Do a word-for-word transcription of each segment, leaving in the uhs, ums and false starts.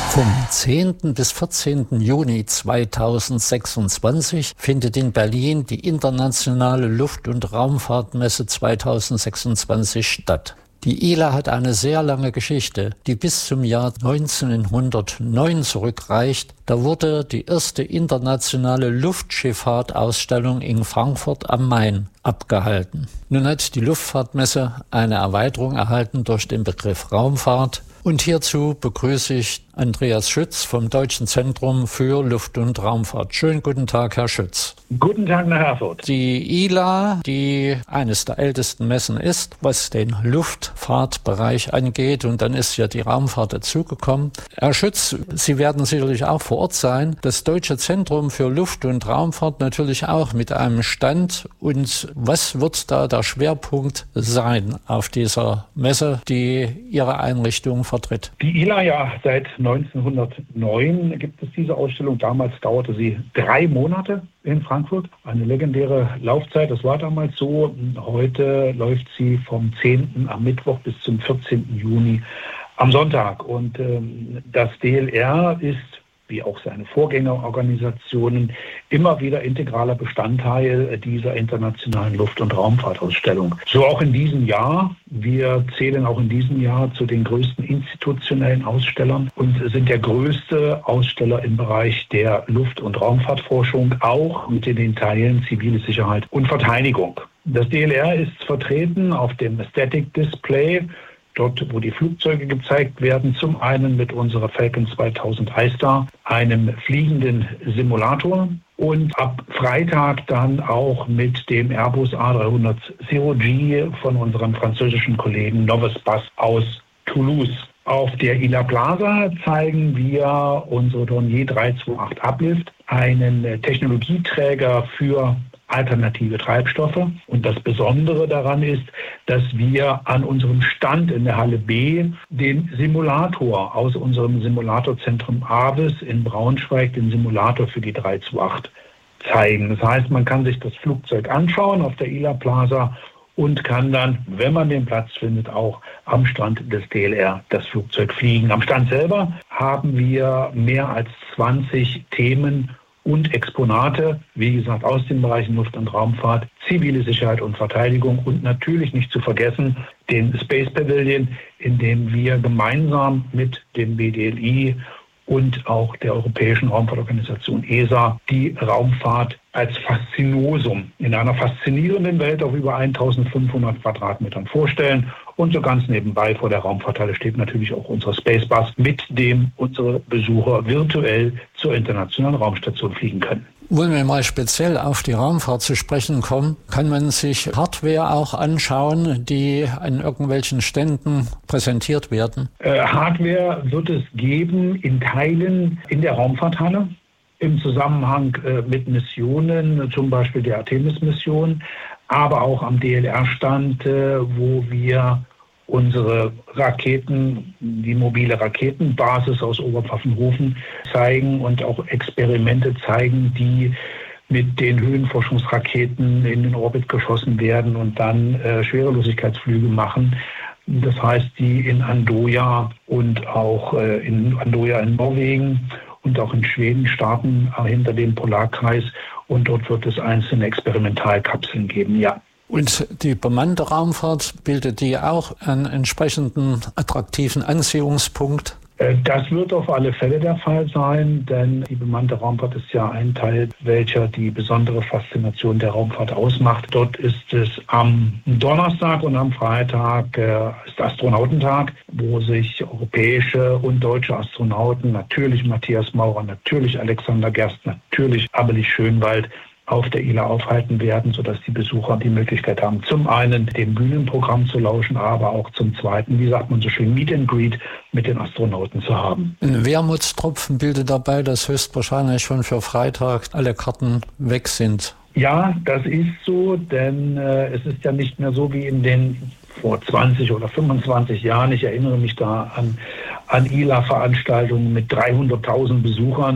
Vom zehnten bis vierzehnten Juni zweitausendsechsundzwanzig findet in Berlin die Internationale Luft- und Raumfahrtmesse zweitausendsechsundzwanzig statt. Die I L A hat eine sehr lange Geschichte, die bis zum Jahr neunzehnhundertneun zurückreicht. Da wurde die erste internationale Luftschifffahrtausstellung in Frankfurt am Main abgehalten. Nun hat die Luftfahrtmesse eine Erweiterung erhalten durch den Begriff Raumfahrt. Und hierzu begrüße ich Andreas Schütz vom Deutschen Zentrum für Luft- und Raumfahrt. Schönen guten Tag, Herr Schütz. Guten Tag nach Erfurt. Die I L A, die eines der ältesten Messen ist, was den Luftfahrtbereich angeht, und dann ist ja die Raumfahrt dazugekommen. Herr Schütz, Sie werden sicherlich auch vor Ort sein. Das Deutsche Zentrum für Luft- und Raumfahrt natürlich auch mit einem Stand. Und was wird da der Schwerpunkt sein auf dieser Messe, die Ihre Einrichtung vertritt? Die I L A, ja, seit neunzehnhundertneun gibt es diese Ausstellung. Damals dauerte sie drei Monate in Frankfurt. Eine legendäre Laufzeit, das war damals so. Heute läuft sie vom zehnten am Mittwoch bis zum vierzehnten Juni am Sonntag. Und ähm, das D L R ist, wie auch seine Vorgängerorganisationen, immer wieder integraler Bestandteil dieser internationalen Luft- und Raumfahrtausstellung. So auch in diesem Jahr. Wir zählen auch in diesem Jahr zu den größten institutionellen Ausstellern und sind der größte Aussteller im Bereich der Luft- und Raumfahrtforschung, auch mit den Teilen zivile Sicherheit und Verteidigung. Das D L R ist vertreten auf dem Static Display, dort, wo die Flugzeuge gezeigt werden, zum einen mit unserer Falcon zweitausend iStar, einem fliegenden Simulator, und ab Freitag dann auch mit dem Airbus A dreihundert Zero G von unserem französischen Kollegen Novespace aus Toulouse. Auf der I L A Plaza zeigen wir unsere Dornier drei zwei acht Uplift, einen Technologieträger für alternative Treibstoffe. Und das Besondere daran ist, dass wir an unserem Stand in der Halle B den Simulator aus unserem Simulatorzentrum Aves in Braunschweig, den Simulator für die drei zwei acht, zeigen. Das heißt, man kann sich das Flugzeug anschauen auf der I L A Plaza und kann dann, wenn man den Platz findet, auch am Stand des D L R das Flugzeug fliegen. Am Stand selber haben wir mehr als zwanzig Themen und Exponate, wie gesagt, aus den Bereichen Luft- und Raumfahrt, zivile Sicherheit und Verteidigung und natürlich nicht zu vergessen den Space Pavilion, in dem wir gemeinsam mit dem B D L I und auch der Europäischen Raumfahrtorganisation E S A die Raumfahrt als Faszinosum in einer faszinierenden Welt auf über eintausendfünfhundert Quadratmetern vorstellen. Und so ganz nebenbei vor der Raumfahrthalle steht natürlich auch unser Spacebus, mit dem unsere Besucher virtuell zur internationalen Raumstation fliegen können. Wollen wir mal speziell auf die Raumfahrt zu sprechen kommen, kann man sich Hardware auch anschauen, die an irgendwelchen Ständen präsentiert werden? Äh, Hardware wird es geben in Teilen in der Raumfahrthalle im Zusammenhang äh, mit Missionen, zum Beispiel der Artemis-Mission, aber auch am D L R-Stand, äh, wo wir unsere Raketen, die mobile Raketenbasis aus Oberpfaffenhofen zeigen und auch Experimente zeigen, die mit den Höhenforschungsraketen in den Orbit geschossen werden und dann äh, Schwerelosigkeitsflüge machen. Das heißt, die in Andoja und auch äh, in Andoja in Norwegen und auch in Schweden starten äh, hinter dem Polarkreis, und dort wird es einzelne Experimentalkapseln geben, ja. Und die bemannte Raumfahrt, bildet die auch einen entsprechenden attraktiven Anziehungspunkt? Das wird auf alle Fälle der Fall sein, denn die bemannte Raumfahrt ist ja ein Teil, welcher die besondere Faszination der Raumfahrt ausmacht. Dort ist es am Donnerstag und am Freitag äh, ist Astronautentag, wo sich europäische und deutsche Astronauten, natürlich Matthias Maurer, natürlich Alexander Gerst, natürlich Abelich Schönwald, auf der I L A aufhalten werden, sodass die Besucher die Möglichkeit haben, zum einen dem Bühnenprogramm zu lauschen, aber auch zum zweiten, wie sagt man so schön, Meet and Greet mit den Astronauten zu haben. Ein Wermutstropfen bildet dabei, dass höchstwahrscheinlich schon für Freitag alle Karten weg sind. Ja, das ist so, denn äh, es ist ja nicht mehr so wie in den vor zwanzig oder fünfundzwanzig Jahren. Ich erinnere mich da an, an I L A-Veranstaltungen mit dreihunderttausend Besuchern,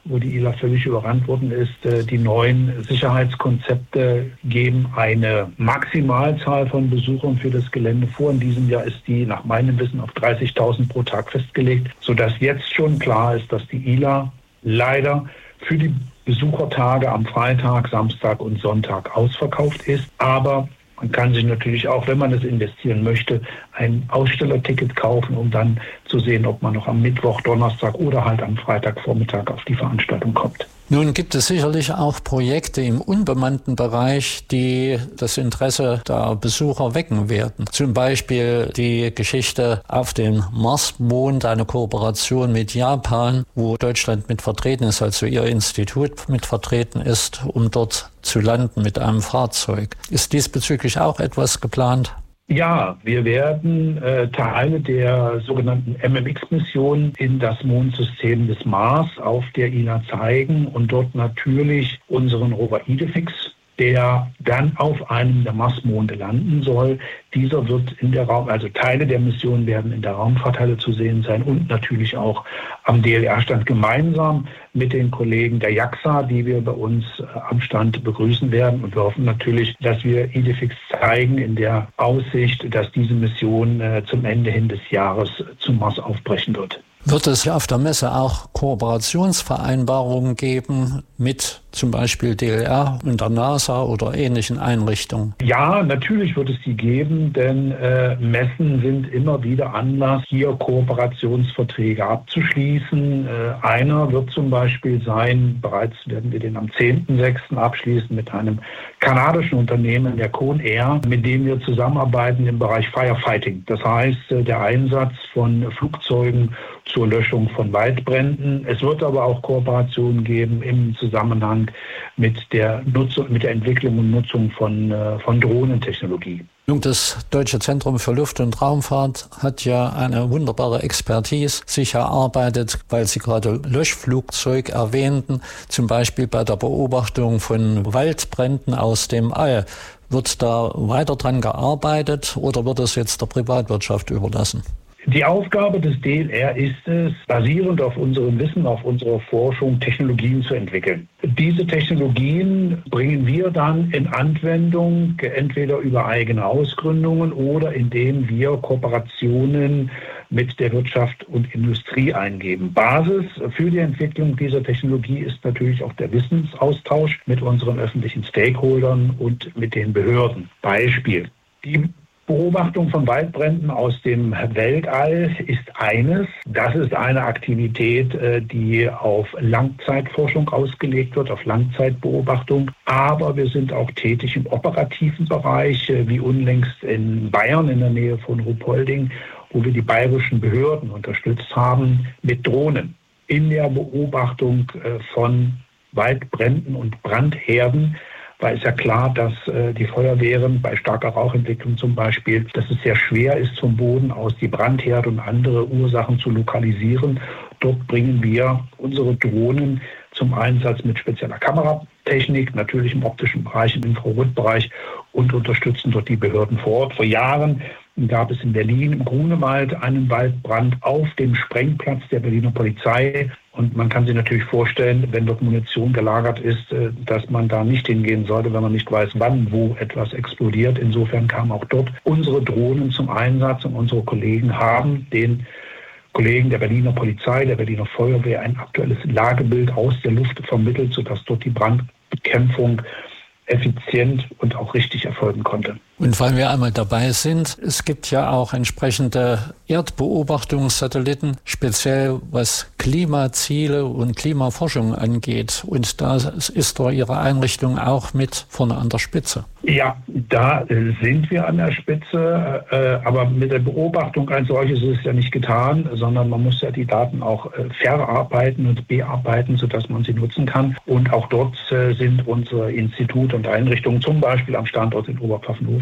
wo die I L A völlig überrannt worden ist. Die neuen Sicherheitskonzepte geben eine Maximalzahl von Besuchern für das Gelände vor. In diesem Jahr ist die nach meinem Wissen auf dreißigtausend pro Tag festgelegt, sodass jetzt schon klar ist, dass die I L A leider für die Besuchertage am Freitag, Samstag und Sonntag ausverkauft ist. Aber man kann sich natürlich auch, wenn man es investieren möchte, ein Ausstellerticket kaufen, um dann zu sehen, ob man noch am Mittwoch, Donnerstag oder halt am Freitagvormittag auf die Veranstaltung kommt. Nun gibt es sicherlich auch Projekte im unbemannten Bereich, die das Interesse der Besucher wecken werden. Zum Beispiel die Geschichte auf dem Marsmond, eine Kooperation mit Japan, wo Deutschland mit vertreten ist, also Ihr Institut mit vertreten ist, um dort zu landen mit einem Fahrzeug. Ist diesbezüglich auch etwas geplant? Ja, wir werden äh, Teile der sogenannten M M X-Mission in das Mondsystem des Mars auf der I L A zeigen und dort natürlich unseren Rover Idefix, der dann auf einem der Marsmonde landen soll. Dieser wird in der Raum, also Teile der Mission werden in der Raumfahrthalle zu sehen sein und natürlich auch am D L R-Stand gemeinsam mit den Kollegen der JAXA, die wir bei uns äh, am Stand begrüßen werden. Und wir hoffen natürlich, dass wir Idefix zeigen in der Aussicht, dass diese Mission äh, zum Ende hin des Jahres zum Mars aufbrechen wird. Wird es auf der Messe auch Kooperationsvereinbarungen geben mit zum Beispiel D L R und der NASA oder ähnlichen Einrichtungen? Ja, natürlich wird es die geben, denn äh, Messen sind immer wieder Anlass, hier Kooperationsverträge abzuschließen. Äh, einer wird zum Beispiel sein, bereits werden wir den am zehnten sechsten abschließen mit einem kanadischen Unternehmen, der Conair, mit dem wir zusammenarbeiten im Bereich Firefighting. Das heißt, äh, der Einsatz von Flugzeugen zur Löschung von Waldbränden. Es wird aber auch Kooperationen geben im Zusammenhang mit der Nutzung, mit der Entwicklung und Nutzung von, äh, von Drohnentechnologie. Das Deutsche Zentrum für Luft- und Raumfahrt hat ja eine wunderbare Expertise sich erarbeitet, weil Sie gerade Löschflugzeug erwähnten, zum Beispiel bei der Beobachtung von Waldbränden aus dem All. Wird da weiter dran gearbeitet oder wird es jetzt der Privatwirtschaft überlassen? Die Aufgabe des D L R ist es, basierend auf unserem Wissen, auf unserer Forschung, Technologien zu entwickeln. Diese Technologien bringen wir dann in Anwendung, entweder über eigene Ausgründungen oder indem wir Kooperationen mit der Wirtschaft und Industrie eingeben. Basis für die Entwicklung dieser Technologie ist natürlich auch der Wissensaustausch mit unseren öffentlichen Stakeholdern und mit den Behörden. Beispiel: Die Beobachtung von Waldbränden aus dem Weltall ist eines. Das ist eine Aktivität, die auf Langzeitforschung ausgelegt wird, auf Langzeitbeobachtung. Aber wir sind auch tätig im operativen Bereich, wie unlängst in Bayern in der Nähe von Ruhpolding, wo wir die bayerischen Behörden unterstützt haben mit Drohnen in der Beobachtung von Waldbränden und Brandherden. Weil es ja klar, dass äh, die Feuerwehren bei starker Rauchentwicklung zum Beispiel, dass es sehr schwer ist, vom Boden aus die Brandherde und andere Ursachen zu lokalisieren. Dort bringen wir unsere Drohnen zum Einsatz mit spezieller Kameratechnik, natürlich im optischen Bereich, im Infrarotbereich und unterstützen dort die Behörden vor Ort. Vor Jahren gab es in Berlin im Grunewald einen Waldbrand auf dem Sprengplatz der Berliner Polizei. Und man kann sich natürlich vorstellen, wenn dort Munition gelagert ist, dass man da nicht hingehen sollte, wenn man nicht weiß, wann, wo etwas explodiert. Insofern kamen auch dort unsere Drohnen zum Einsatz und unsere Kollegen haben den Kollegen der Berliner Polizei, der Berliner Feuerwehr ein aktuelles Lagebild aus der Luft vermittelt, sodass dort die Brandbekämpfung effizient und auch richtig erfolgen konnte. Und weil wir einmal dabei sind, es gibt ja auch entsprechende Erdbeobachtungssatelliten, speziell was Klimaziele und Klimaforschung angeht. Und da ist doch Ihre Einrichtung auch mit vorne an der Spitze. Ja, da sind wir an der Spitze, äh, aber mit der Beobachtung als solches ist es ja nicht getan, sondern man muss ja die Daten auch äh, verarbeiten und bearbeiten, sodass man sie nutzen kann. Und auch dort äh, sind unsere Institute und Einrichtungen, zum Beispiel am Standort in Oberpfaffenhofen,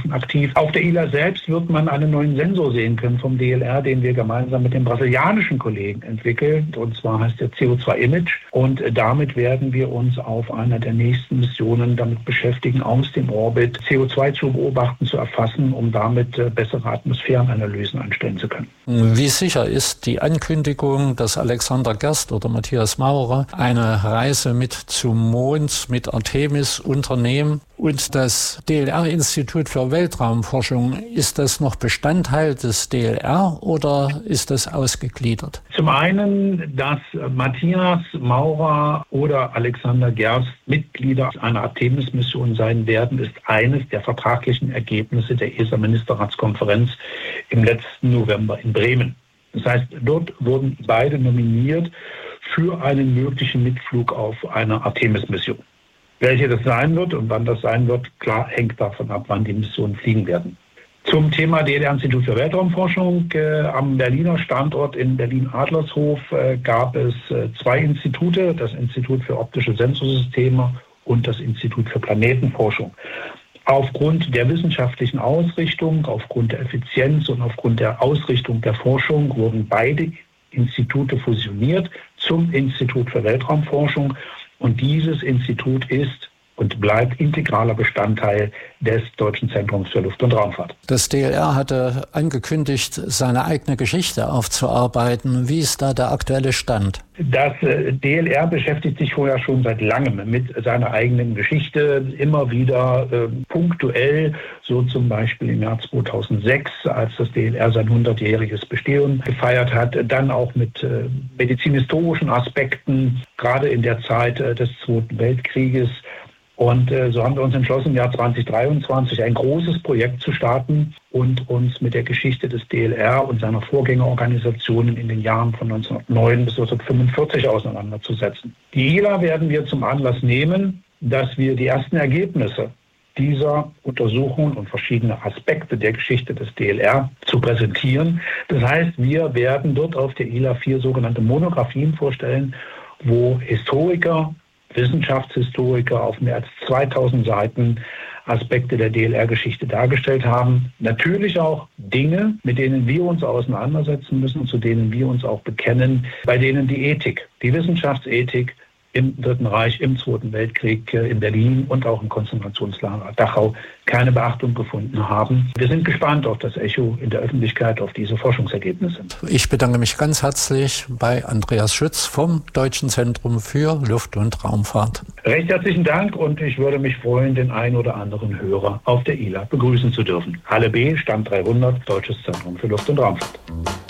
Stufen aktiv. Auf der I L A selbst wird man einen neuen Sensor sehen können vom D L R, den wir gemeinsam mit dem brasilianischen Kollegen entwickelt. Und zwar heißt der C O zwei Image. Und damit werden wir uns auf einer der nächsten Missionen damit beschäftigen, aus dem Orbit C O zwei zu beobachten, zu erfassen, um damit bessere Atmosphärenanalysen anstellen zu können. Wie sicher ist die Ankündigung, dass Alexander Gerst oder Matthias Maurer eine Reise mit zum Mond mit Artemis unternehmen? Und das D L R-Institut für Weltraumforschung, ist das noch Bestandteil des D L R oder ist das ausgegliedert? Zum einen, dass Matthias Maurer oder Alexander Gerst Mitglieder einer Artemis-Mission sein werden, ist eines der vertraglichen Ergebnisse der E S A-Ministerratskonferenz im letzten November in Bremen. Das heißt, dort wurden beide nominiert für einen möglichen Mitflug auf eine Artemis-Mission. Welche das sein wird und wann das sein wird, klar, hängt davon ab, wann die Missionen fliegen werden. Zum Thema D L R-Institut für Weltraumforschung. Äh, am Berliner Standort in Berlin-Adlershof äh, gab es äh, zwei Institute, das Institut für optische Sensorsysteme und das Institut für Planetenforschung. Aufgrund der wissenschaftlichen Ausrichtung, aufgrund der Effizienz und aufgrund der Ausrichtung der Forschung wurden beide Institute fusioniert zum Institut für Weltraumforschung. Und dieses Institut ist und bleibt integraler Bestandteil des Deutschen Zentrums für Luft- und Raumfahrt. Das D L R hatte angekündigt, seine eigene Geschichte aufzuarbeiten. Wie ist da der aktuelle Stand? Das D L R beschäftigt sich vorher schon seit langem mit seiner eigenen Geschichte, immer wieder äh, punktuell, so zum Beispiel im Jahr zweitausendsechs, als das D L R sein hundertjähriges Bestehen gefeiert hat, dann auch mit äh, medizinhistorischen Aspekten, gerade in der Zeit äh, des Zweiten Weltkrieges. Und äh, so haben wir uns entschlossen, im Jahr zweitausenddreiundzwanzig ein großes Projekt zu starten und uns mit der Geschichte des D L R und seiner Vorgängerorganisationen in den Jahren von neunzehnhundertneun bis neunzehnhundertfünfundvierzig auseinanderzusetzen. Die I L A werden wir zum Anlass nehmen, dass wir die ersten Ergebnisse dieser Untersuchungen und verschiedene Aspekte der Geschichte des D L R zu präsentieren. Das heißt, wir werden dort auf der I L A vier sogenannte Monographien vorstellen, wo Historiker, Wissenschaftshistoriker auf mehr als zweitausend Seiten Aspekte der D L R-Geschichte dargestellt haben. Natürlich auch Dinge, mit denen wir uns auseinandersetzen müssen, zu denen wir uns auch bekennen, bei denen die Ethik, die Wissenschaftsethik im Dritten Reich, im Zweiten Weltkrieg, in Berlin und auch im Konzentrationslager Dachau keine Beachtung gefunden haben. Wir sind gespannt auf das Echo in der Öffentlichkeit, auf diese Forschungsergebnisse. Ich bedanke mich ganz herzlich bei Andreas Schütz vom Deutschen Zentrum für Luft- und Raumfahrt. Recht herzlichen Dank und ich würde mich freuen, den ein oder anderen Hörer auf der I L A begrüßen zu dürfen. Halle B, Stand dreihundert, Deutsches Zentrum für Luft- und Raumfahrt.